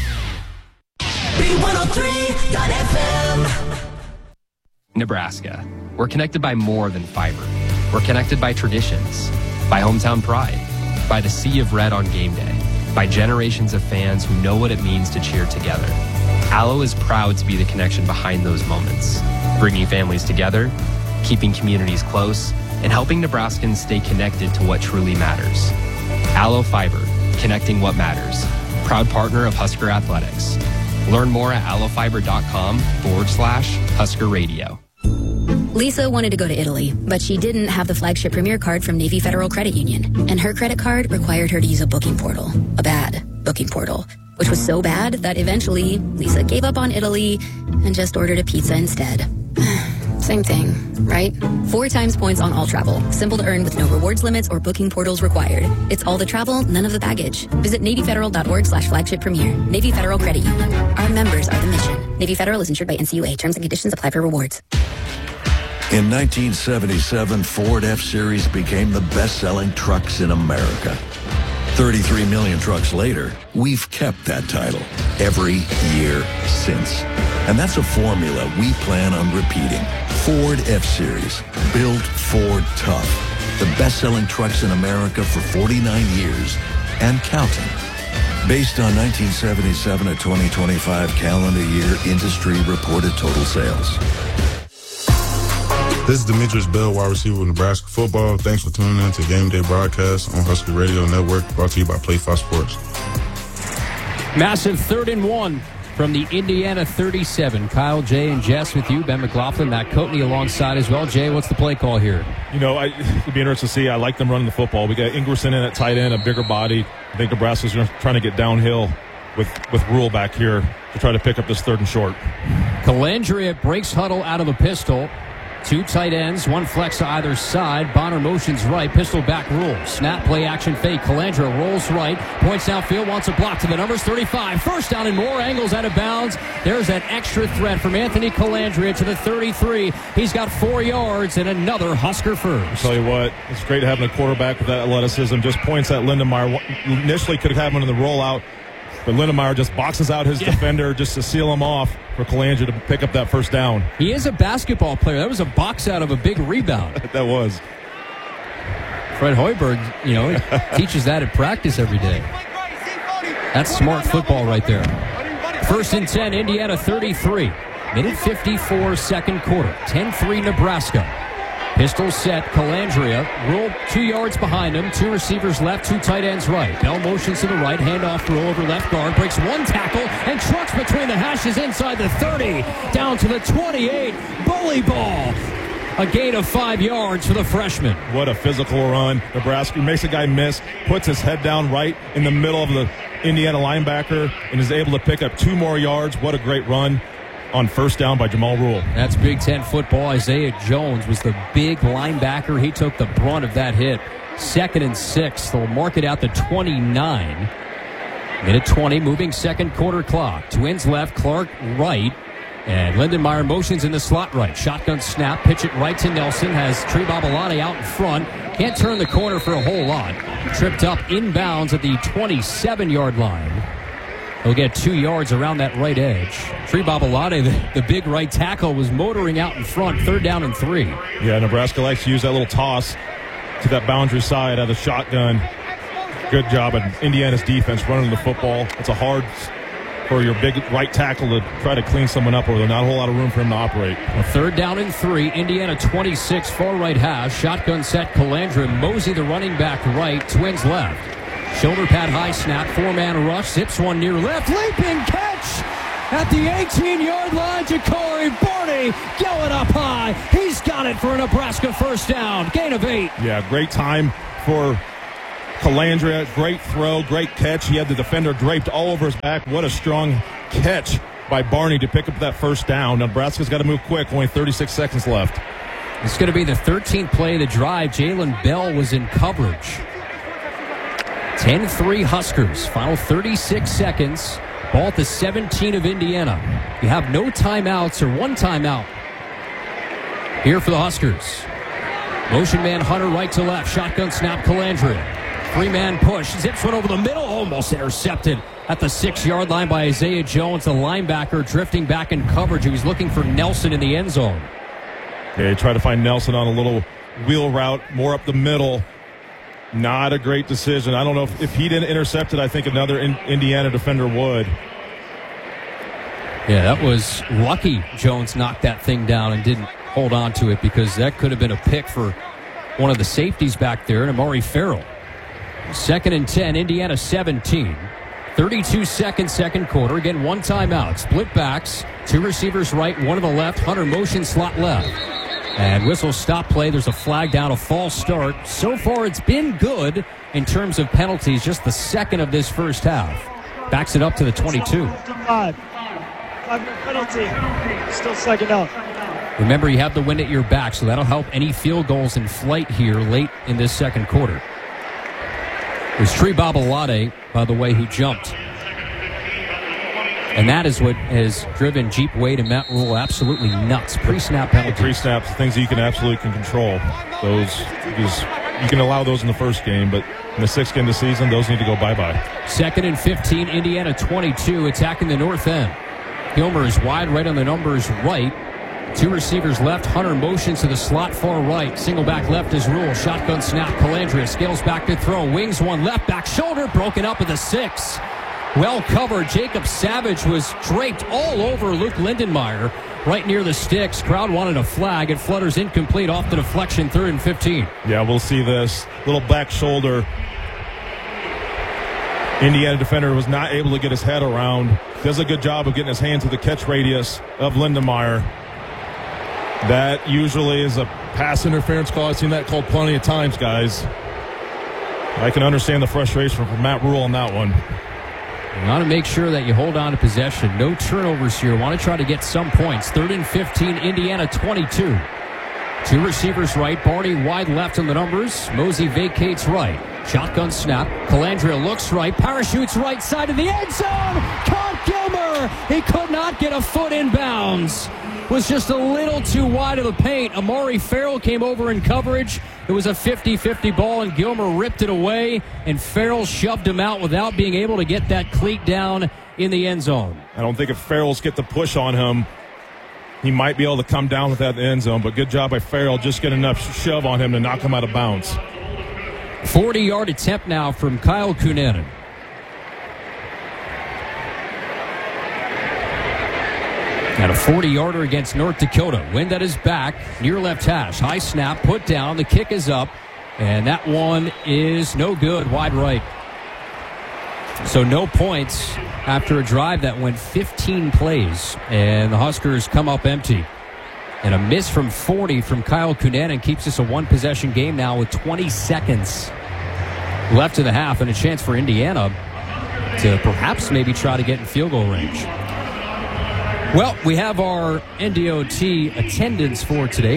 B103.FM. Nebraska. We're connected by more than fiber. We're connected by traditions, by hometown pride, by the sea of red on game day, by generations of fans who know what it means to cheer together. Allo is proud to be the connection behind those moments, bringing families together, keeping communities close, and helping Nebraskans stay connected to what truly matters. Allo Fiber, connecting what matters. Proud partner of Husker Athletics. Learn more at allofiber.com/Husker Radio. Lisa wanted to go to Italy, but she didn't have the flagship Premier card from Navy Federal Credit Union, and her credit card required her to use a booking portal, a bad booking portal, which was so bad that eventually Lisa gave up on Italy and just ordered a pizza instead. Same thing, right? 4 times points on all travel. Simple to earn with no rewards limits or booking portals required. It's all the travel, none of the baggage. Visit NavyFederal.org/flagship premier. Navy Federal Credit Union. Our members are the mission. Navy Federal is insured by NCUA. Terms and conditions apply for rewards. In 1977, Ford F-Series became the best-selling trucks in America. 33 million trucks later, we've kept that title every year since. And that's a formula we plan on repeating. Ford F-Series, built Ford tough. The best-selling trucks in America for 49 years and counting. Based on 1977 to 2025 calendar year industry reported total sales. This is Demetrius Bell, wide receiver with Nebraska football. Thanks for tuning in to Game Day Broadcast on Husker Radio Network, brought to you by Play 5 Sports. Massive 3rd and 1 from the Indiana 37. Kyle, Jay, and Jess with you. Ben McLaughlin, Matt Coatney alongside as well. Jay, what's the play call here? You know, it'd be interesting to see. I like them running the football. We got Ingerson in at tight end, a bigger body. I think Nebraska's trying to get downhill with Rule back here to try to pick up this 3rd and short. Calandria breaks huddle out of the pistol. 2 tight ends, 1 flex to either side. Bonner motions right, pistol back Rule. Snap, play, action, fake. Calandria rolls right, points downfield, wants a block to the numbers. 35, first down and more, angles out of bounds. There's that extra threat from Anthony Calandria to the 33. He's got 4 yards and another Husker first. I'll tell you what, it's great having a quarterback with that athleticism. Just points at Lindenmeyer. Initially could have had him in the rollout, but Lindenmeyer just boxes out his defender just to seal him off for Calandria to pick up that first down. He is a basketball player. That was a box out of a big rebound. That was. Fred Hoiberg, teaches that at practice every day. That's smart football right there. 1st and 10, Indiana 33. Minute 54, second quarter. 10-3 Nebraska. Pistol set, Calandria. Rule 2 yards behind him. 2 receivers left, 2 tight ends right. Bell motions to the right, handoff Rule over left guard. Breaks 1 tackle and trucks between the hashes inside the 30. Down to the 28. Bully ball. A gain of 5 yards for the freshman. What a physical run. Nebraska makes a guy miss, puts his head down right in the middle of the Indiana linebacker, and is able to pick up 2 more yards. What a great run on first down by Jamal Rule. That's Big Ten football. Isaiah Jones was the big linebacker. He took the brunt of that hit. 2nd and 6. They'll mark it out to 29. Minute 20, moving second quarter clock. Twins left, Clark right. And Lindenmeyer motions in the slot right. Shotgun snap, pitch it right to Nelson. Has Tree Babalade out in front. Can't turn the corner for a whole lot. Tripped up inbounds at the 27-yard line. He'll get 2 yards around that right edge. Tree Babalade, the big right tackle, was motoring out in front. 3rd down and 3. Yeah, Nebraska likes to use that little toss to that boundary side out of the shotgun. Good job of Indiana's defense running the football. It's a hard for your big right tackle to try to clean someone up, or there's not a whole lot of room for him to operate. A 3rd down and 3. Indiana 26, far right hash. Shotgun set, Calandra. Mosey, the running back, right. Twins left. Shoulder pad high snap. 4-man rush. Zips one near left. Leaping catch at the 18-yard line. Ja'Cory Barney going up high. He's got it for a Nebraska 1st down. Gain of 8. Yeah, great time for Calandra. Great throw, great catch. He had the defender draped all over his back. What a strong catch by Barney to pick up that 1st down. Nebraska's got to move quick. Only 36 seconds left. It's going to be the 13th play of the drive. Jalen Bell was in coverage. 10-3 Huskers. Final 36 seconds. Ball at the 17 of Indiana. You have no timeouts, or 1 timeout here for the Huskers. Motion man Hunter right to left. Shotgun snap Calandra. 3-man push. Zips one over the middle. Almost intercepted at the 6-yard line by Isaiah Jones, the linebacker, drifting back in coverage. He was looking for Nelson in the end zone. Okay, try to find Nelson on a little wheel route, more up the middle. Not a great decision. I don't know if he didn't intercept it, I think another Indiana defender would. Yeah, that was lucky Jones knocked that thing down and didn't hold on to it, because that could have been a pick for one of the safeties back there, and Amari Farrell. 2nd and 10, Indiana 17. 32 seconds, 2nd quarter. Again, 1 timeout. Split backs. 2 receivers right, 1 to the left. Hunter motion slot left. And whistle stop play. There's a flag down, a false start. So far, it's been good in terms of penalties. Just the 2nd of this 1st half. Backs it up to the 22. 5 penalty. Still 2nd out. Remember, you have the wind at your back, so that'll help any field goals in flight here late in this 2nd quarter. It was Tree Babalade, by the way, who jumped. And that is what has driven Jeep Wade and Matt Rule absolutely nuts. Pre-snap penalties. Pre-snaps, things that you can absolutely control. Those, because you can allow those in the first game, but in the 6th game of the season, those need to go bye-bye. 2nd and 15, Indiana 22, attacking the north end. Gilmer is wide right on the numbers right. 2 receivers left. Hunter motions to the slot far right. Single back left is Rule. Shotgun snap. Calandra scales back to throw. Wings one left back shoulder. Broken up at the 6. Well covered. Jacob Savage was draped all over Luke Lindenmeyer right near the sticks. Crowd wanted a flag. It flutters incomplete off the deflection. 3rd and 15. Yeah, we'll see this. Little back shoulder. Indiana defender was not able to get his head around. Does a good job of getting his hand to the catch radius of Lindenmeyer. That usually is a pass interference call. I've seen that called plenty of times, guys. I can understand the frustration from Matt Rule on that one. You want to make sure that you hold on to possession. No turnovers here. Want to try to get some points. 3rd and 15, Indiana 22. 2 receivers right. Barney wide left on the numbers. Mosey vacates right. Shotgun snap. Calandra looks right. Parachutes right side of the end zone. Caught Gilmer. He could not get a foot in bounds. Was just a little too wide of the paint. Amari Farrell came over in coverage. It was a 50-50 ball, and Gilmer ripped it away, and Farrell shoved him out without being able to get that cleat down in the end zone. I don't think if Farrell's get the push on him, he might be able to come down with that in the end zone, but good job by Farrell. Just get enough shove on him to knock him out of bounds. 40-yard attempt now from Kyle Cunanan. And a 40-yarder against North Dakota. Wind at his back, near left hash. High snap, put down. The kick is up. And that one is no good, wide right. So no points after a drive that went 15 plays. And the Huskers come up empty. And a miss from 40 from Kyle Cunanan keeps us a 1-possession game now with 20 seconds left in the half. And a chance for Indiana to perhaps maybe try to get in field goal range. Well, we have our NDOT attendance for today,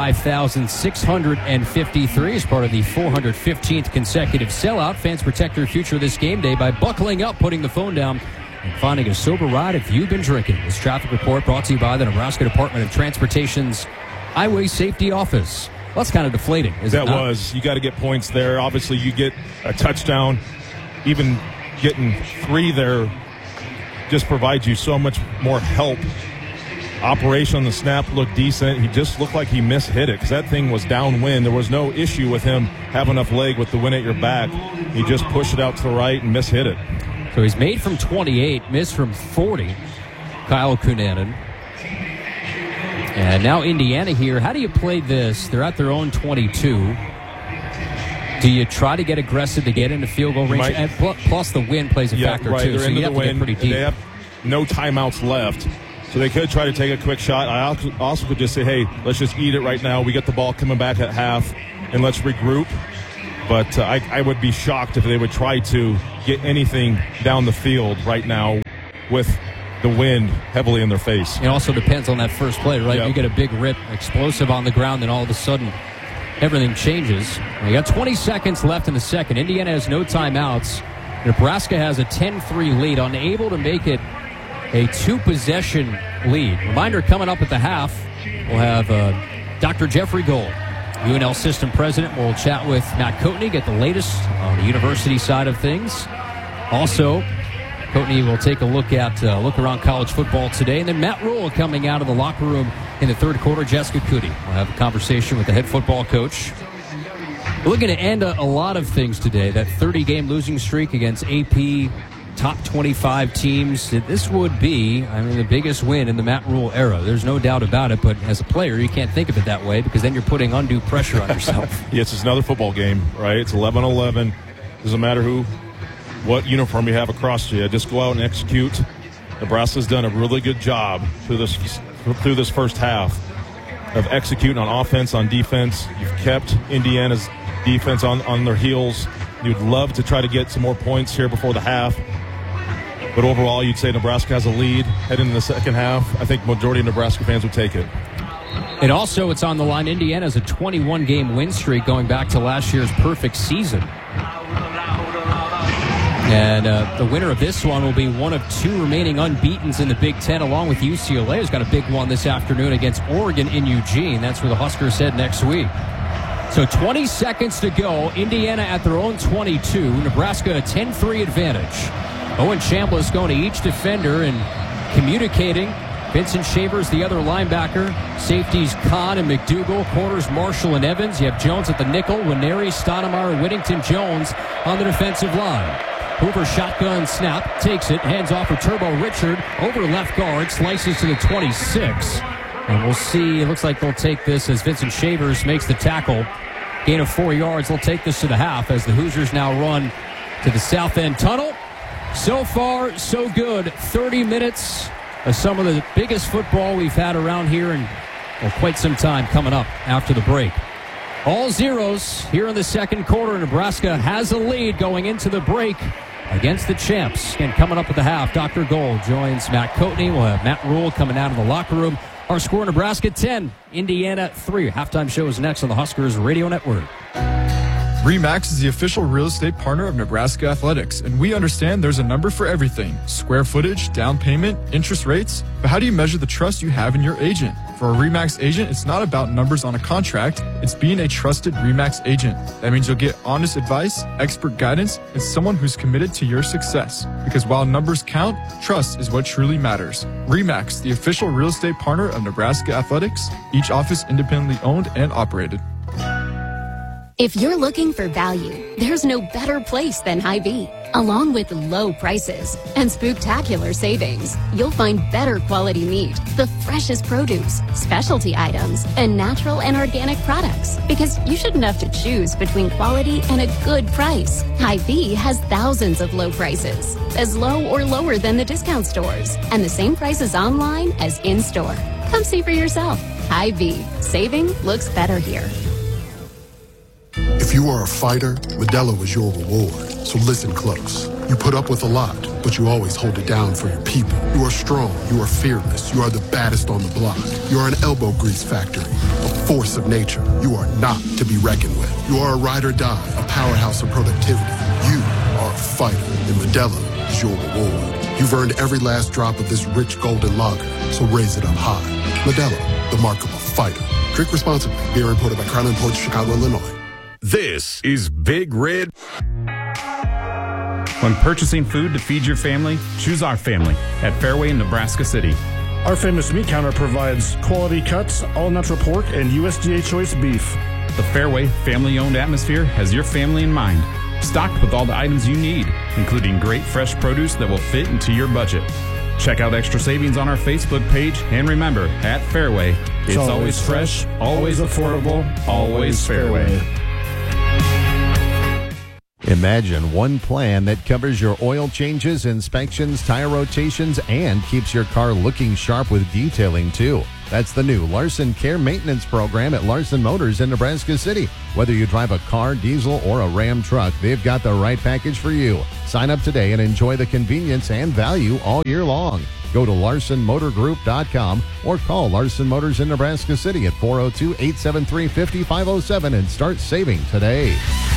85,653 as part of the 415th consecutive sellout. Fans protect their future this game day by buckling up, putting the phone down, and finding a sober ride if you've been drinking. This traffic report brought to you by the Nebraska Department of Transportation's Highway Safety Office. Well, that's kind of deflating, is it not? You got to get points there. Obviously, you get a touchdown. Even getting 3 there just provides you so much more help. Operation on the snap looked decent. He just looked like he mishit it because that thing was downwind. There was no issue with him having enough leg with the wind at your back. He just pushed it out to the right and mishit it. So he's made from 28, missed from 40, Kyle Cunanan. And now Indiana here. How do you play this? They're at their own 22. Do you try to get aggressive to get into field goal range? And plus the wind plays a factor, too. They're so you into have the to wind. get pretty deep. They have no timeouts left. So they could try to take a quick shot. I also could just say, hey, let's just eat it right now. We get the ball coming back at half, and let's regroup. But I would be shocked if they would try to get anything down the field right now with the wind heavily in their face. It also depends on that first play, right? Yep. You get a big rip, explosive on the ground, then all of a sudden everything changes. We got 20 seconds left in the second. Indiana has no timeouts. Nebraska has a 10-3 lead, unable to make it a 2-possession lead. Reminder, coming up at the half, we'll have Dr. Jeffrey Gold, UNL System President. We'll chat with Matt Coatney, get the latest on the university side of things. Also, Coatney will take a look around college football today. And then Matt Rule coming out of the locker room in the third quarter. Jessica Cootie will have a conversation with the head football coach. We're looking to end a lot of things today. That 30-game losing streak against AP top 25 teams. This would be, the biggest win in the Matt Rule era. There's no doubt about it, but as a player, you can't think of it that way because then you're putting undue pressure on yourself. Yes, it's another football game, right? It's 11-11. Doesn't matter what uniform you have across you. Just go out and execute. Nebraska's done a really good job through this first half of executing on offense, on defense. You've kept Indiana's defense on their heels. You'd love to try to get some more points here before the half. But overall, you'd say Nebraska has a lead heading into the second half. I think majority of Nebraska fans would take it. And also, it's on the line. Indiana has a 21-game win streak going back to last year's perfect season. And the winner of this one will be one of 2 remaining unbeatens in the Big Ten, along with UCLA, who's got a big one this afternoon against Oregon in Eugene. That's where the Huskers head next week. So 20 seconds to go. Indiana at their own 22. Nebraska a 10-3 advantage. Owen Chambliss going to each defender and communicating. Vincent Shavers, the other linebacker. Safeties Kahn and McDougal. Corners Marshall and Evans. You have Jones at the nickel. Winery, Stoudemire, Whittington, Jones on the defensive line. Hoover shotgun snap. Takes it. Hands off for Turbo Richard. Over left guard. Slices to the 26. And we'll see. It looks like they'll take this as Vincent Shavers makes the tackle. Gain of 4 yards. They'll take this to the half as the Hoosiers now run to the south end tunnel. So far, so good. 30 minutes of some of the biggest football we've had around here in quite some time coming up after the break. All zeros here in the second quarter. Nebraska has a lead going into the break against the champs. And coming up at the half, Dr. Gold joins Matt Coatney. We'll have Matt Rule coming out of the locker room. Our score, Nebraska 10, Indiana 3. Halftime show is next on the Huskers Radio Network. RE/MAX is the official real estate partner of Nebraska Athletics, and we understand there's a number for everything. Square footage, down payment, interest rates. But how do you measure the trust you have in your agent? For a RE/MAX agent, it's not about numbers on a contract. It's being a trusted RE/MAX agent. That means you'll get honest advice, expert guidance, and someone who's committed to your success. Because while numbers count, trust is what truly matters. RE/MAX, the official real estate partner of Nebraska Athletics, each office independently owned and operated. If you're looking for value, there's no better place than Hy-Vee. Along with low prices and spooktacular savings, you'll find better quality meat, the freshest produce, specialty items, and natural and organic products. Because you shouldn't have to choose between quality and a good price. Hy-Vee has thousands of low prices, as low or lower than the discount stores, and the same prices online as in-store. Come see for yourself. Hy-Vee. Saving looks better here. If you are a fighter, Modelo is your reward. So listen close. You put up with a lot, but you always hold it down for your people. You are strong. You are fearless. You are the baddest on the block. You are an elbow grease factory, a force of nature. You are not to be reckoned with. You are a ride or die, a powerhouse of productivity. You are a fighter, and Modelo is your reward. You've earned every last drop of this rich golden lager, so raise it up high. Modelo, the mark of a fighter. Drink responsibly. Beer imported by Crown Imports, Chicago, Illinois. This is Big Red. When purchasing food to feed your family, choose our family at Fairway in Nebraska City. Our famous meat counter provides quality cuts, all-natural pork, and USDA choice beef. The Fairway family-owned atmosphere has your family in mind. Stocked with all the items you need, including great fresh produce that will fit into your budget. Check out extra savings on our Facebook page, and remember, at Fairway, it's always fresh, always affordable, always Fairway. Imagine one plan that covers your oil changes, inspections, tire rotations, and keeps your car looking sharp with detailing, too. That's the new Larson Care Maintenance Program at Larson Motors in Nebraska City. Whether you drive a car, diesel, or a Ram truck, they've got the right package for you. Sign up today and enjoy the convenience and value all year long. Go to LarsonMotorGroup.com or call Larson Motors in Nebraska City at 402-873-5507 and start saving today.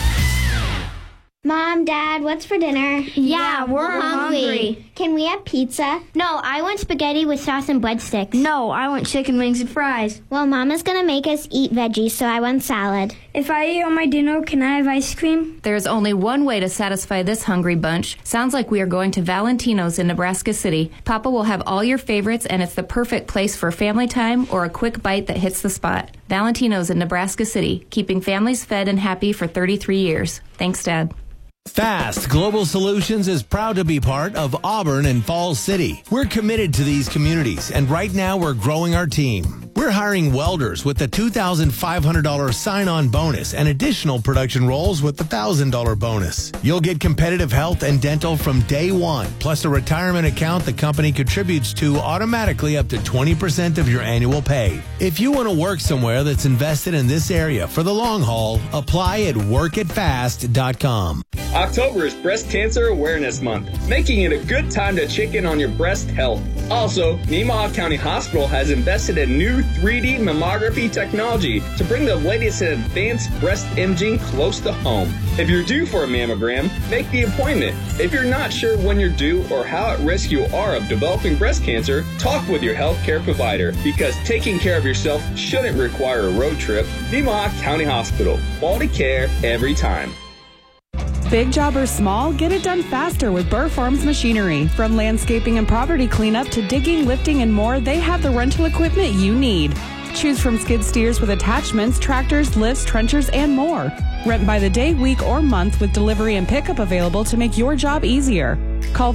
Mom, Dad, what's for dinner? Yeah, we're hungry. Can we have pizza? No, I want spaghetti with sauce and breadsticks. No, I want chicken wings and fries. Well, Mama's gonna make us eat veggies, so I want salad. If I eat all my dinner, can I have ice cream? There's only one way to satisfy this hungry bunch. Sounds like we are going to Valentino's in Nebraska City. Papa will have all your favorites, and it's the perfect place for family time or a quick bite that hits the spot. Valentino's in Nebraska City, keeping families fed and happy for 33 years. Thanks, Dad. Fast Global Solutions is proud to be part of Auburn and Falls City. We're committed to these communities, and right now we're growing our team. We're hiring welders with the $2,500 sign-on bonus and additional production roles with the $1,000 bonus. You'll get competitive health and dental from day one, plus a retirement account the company contributes to automatically up to 20% of your annual pay. If you want to work somewhere that's invested in this area for the long haul, apply at workitfast.com. October is Breast Cancer Awareness Month, making it a good time to check in on your breast health. Also, Nemaha County Hospital has invested in new 3D mammography technology to bring the latest in advanced breast imaging close to home. If you're due for a mammogram, make the appointment. If you're not sure when you're due or how at risk you are of developing breast cancer, talk with your healthcare provider, because taking care of yourself shouldn't require a road trip. Nemaha County Hospital. Quality care every time. Big job or small, get it done faster with Burr Farms Machinery. From landscaping and property cleanup to digging, lifting, and more, they have the rental equipment you need. Choose from skid steers with attachments, tractors, lifts, trenchers, and more. Rent by the day, week, or month with delivery and pickup available to make your job easier. Call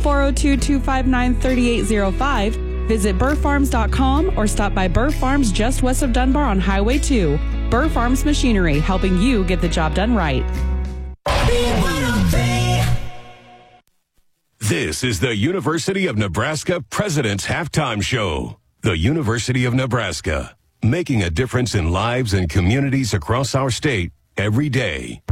402-259-3805, visit burrfarms.com, or stop by Burr Farms just west of Dunbar on Highway 2. Burr Farms Machinery, helping you get the job done right. This is the University of Nebraska President's Halftime Show. The University of Nebraska, making a difference in lives and communities across our state every day.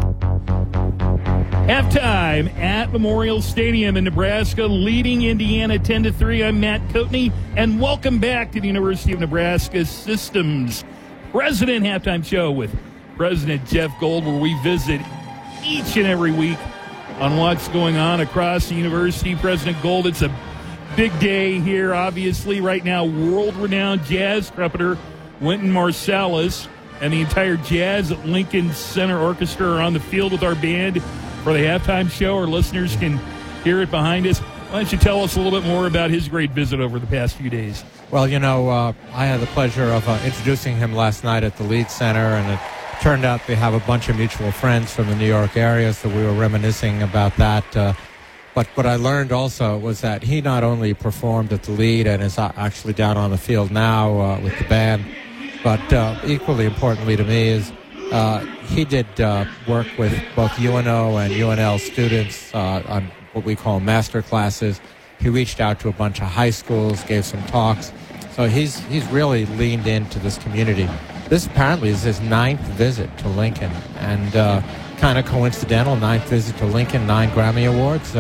Halftime at Memorial Stadium in Nebraska, leading Indiana 10-3. I'm Matt Coatney, and welcome back to the University of Nebraska Systems President Halftime Show with President Jeff Gold, where we visit each and every week on what's going on across the university. President Gold, it's a big day here, obviously. Right now, world-renowned jazz trumpeter Wynton Marsalis and the entire Jazz at Lincoln Center Orchestra are on the field with our band for the halftime show. Our listeners can hear it behind us. Why don't you tell us a little bit more about his great visit over the past few days? Well, you know, I had the pleasure of introducing him last night at the Lead Center, and it turned out they have a bunch of mutual friends from the New York area, so we were reminiscing about that. But what I learned also was that he not only performed at the Lead and is actually down on the field now with the band, but equally importantly to me is he did work with both UNO and UNL students on what we call master classes. He reached out to a bunch of high schools, gave some talks. So he's really leaned into this community. This apparently is his 9th visit to Lincoln, and kind of coincidental, 9th visit to Lincoln, 9 Grammy Awards.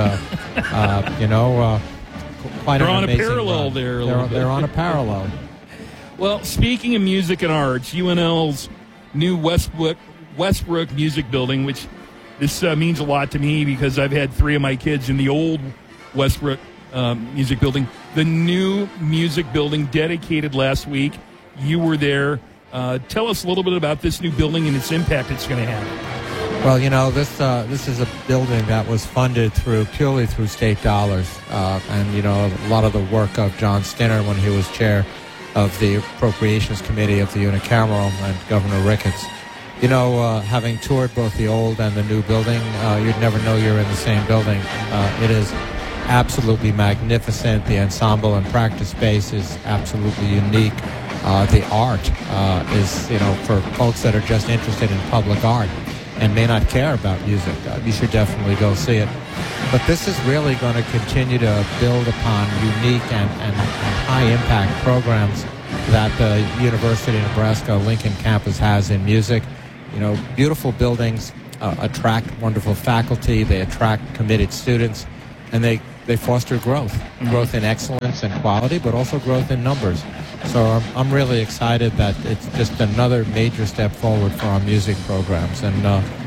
Quite they're an on amazing a parallel run. there. They're on a parallel. Well, speaking of music and arts, UNL's new Westbrook Music Building, which this means a lot to me because I've had 3 of my kids in the old Westbrook music building. The new music building dedicated last week. You were there. Tell us a little bit about this new building and its impact it's going to have. Well, this is a building that was funded purely through state dollars, and a lot of the work of John Stinner when he was chair of the Appropriations Committee of the Unicameral and Governor Ricketts. Having toured both the old and the new building, you'd never know you're in the same building. It is absolutely magnificent. The ensemble and practice space is absolutely unique. The art is, for folks that are just interested in public art and may not care about music, you should definitely go see it. But this is really going to continue to build upon unique and high-impact programs that the University of Nebraska Lincoln campus has in music. Beautiful buildings attract wonderful faculty, they attract committed students, and they foster growth in excellence and quality, but also growth in numbers. So I'm really excited that it's just another major step forward for our music programs. And,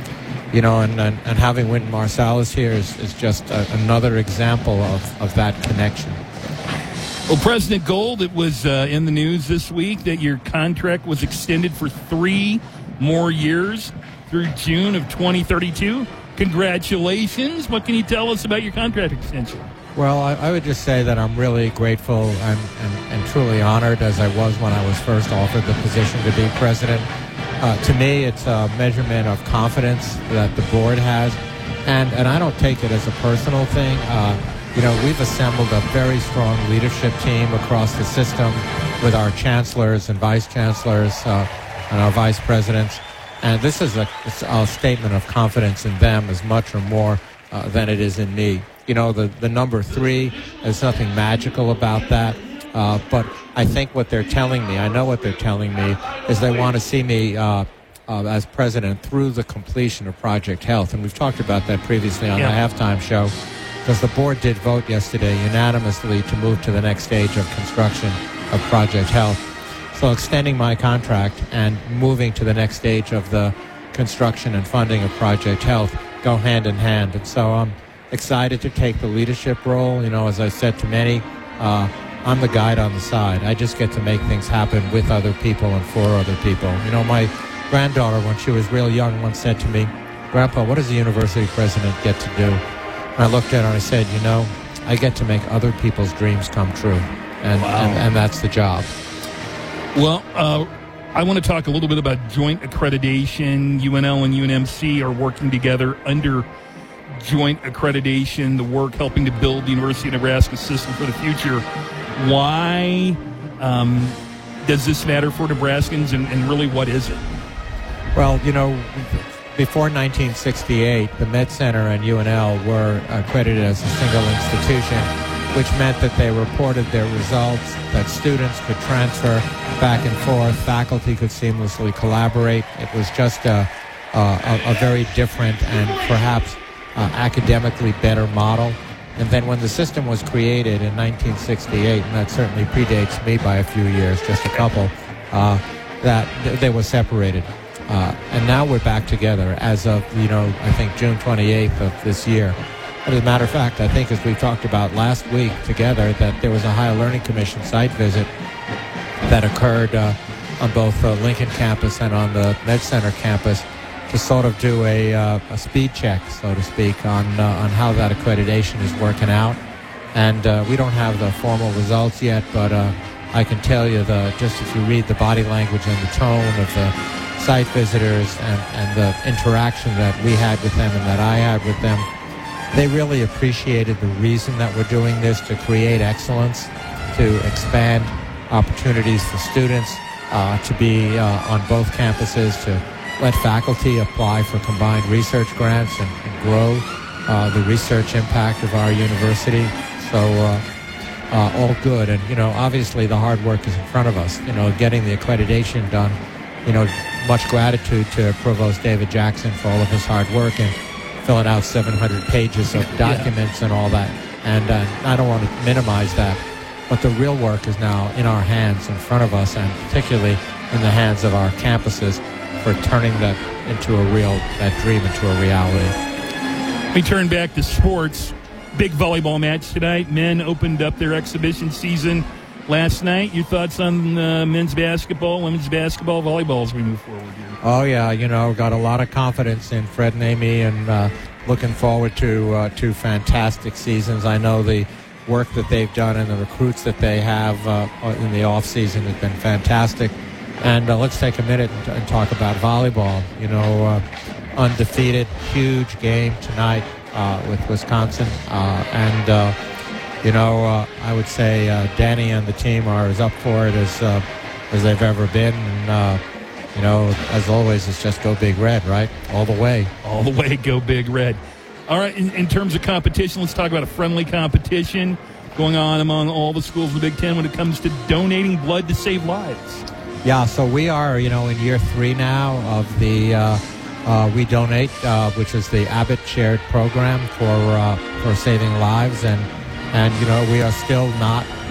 and having Wynton Marsalis here is just another example of that connection. Well, President Gold, it was in the news this week that your contract was extended for 3 more years through June of 2032. Congratulations. What can you tell us about your contract extension? Well, I would just say that I'm really grateful and truly honored, as I was when I was first offered the position to be president. To me, it's a measurement of confidence that the board has, and I don't take it as a personal thing. We've assembled a very strong leadership team across the system with our chancellors and vice chancellors and our vice presidents. And this is a statement of confidence in them as much or more than it is in me. The number 3, there's nothing magical about that. But I think what they're telling me, I know what they're telling me, is they want to see me as president through the completion of Project Health. And we've talked about that previously on the halftime show, because the board did vote yesterday unanimously to move to the next stage of construction of Project Health. So extending my contract and moving to the next stage of the construction and funding of Project Health go hand in hand. And so I'm excited to take the leadership role. As I said to many, I'm the guide on the side. I just get to make things happen with other people and for other people. My granddaughter, when she was real young, once said to me, "Grandpa, what does the university president get to do?" And I looked at her and I said, I get to make other people's dreams come true. And that's the job. Well, I want to talk a little bit about joint accreditation. UNL and UNMC are working together under joint accreditation, the work helping to build the University of Nebraska system for the future. Why does this matter for Nebraskans, and really what is it? Well, before 1968, the Med Center and UNL were accredited as a single institution, which meant that they reported their results, that students could transfer back and forth, faculty could seamlessly collaborate. It was just a very different and perhaps academically better model. And then when the system was created in 1968, and that certainly predates me by a few years, just a couple, that they were separated. And now we're back together as of, I think June 28th of this year. As a matter of fact, I think as we talked about last week together, that there was a Higher Learning Commission site visit that occurred on both the Lincoln campus and on the Med Center campus to sort of do a speed check, so to speak, on how that accreditation is working out. And we don't have the formal results yet, but I can tell you just if you read the body language and the tone of the site visitors and the interaction that we had with them and that I had with them, they really appreciated the reason that we're doing this, to create excellence, to expand opportunities for students, to be on both campuses, to let faculty apply for combined research grants and grow the research impact of our university. So all good. And, obviously the hard work is in front of us, getting the accreditation done. Much gratitude to Provost David Jackson for all of his hard work and filling out 700 pages of documents and all that. And I don't want to minimize that, but the real work is now in our hands, in front of us, and particularly in the hands of our campuses for turning that dream into a reality. We turn back to sports. big volleyball match tonight. Men opened up their exhibition season last night. Your thoughts on men's basketball, women's basketball, volleyball as we move forward here? Oh, yeah, got a lot of confidence in Fred and Amy, and looking forward to two fantastic seasons. I know the work that they've done and the recruits that they have in the off season has been fantastic. And let's take a minute and talk about volleyball. Undefeated, huge game tonight with Wisconsin. I would say Danny and the team are as up for it as they've ever been. And, as always, it's just go Big Red, right? All the way. All the way, go Big Red. All right, in terms of competition, let's talk about a friendly competition going on among all the schools in the Big Ten when it comes to donating blood to save lives. Yeah, so we are, in year 3 now of the We Donate, which is the Abbott shared program for saving lives, and we are still not